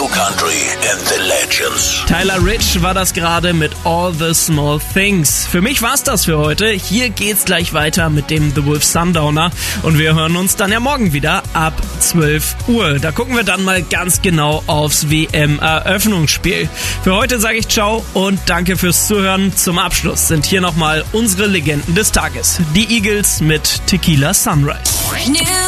Country and the Legends. Tyler Rich war das gerade mit All the Small Things. Für mich war's das für heute. Hier geht's gleich weiter mit dem The Wolf Sundowner und wir hören uns dann ja morgen wieder ab 12 Uhr. Da gucken wir dann mal ganz genau aufs WM-Eröffnungsspiel. Für heute sage ich ciao und danke fürs Zuhören. Zum Abschluss sind hier nochmal unsere Legenden des Tages. Die Eagles mit Tequila Sunrise.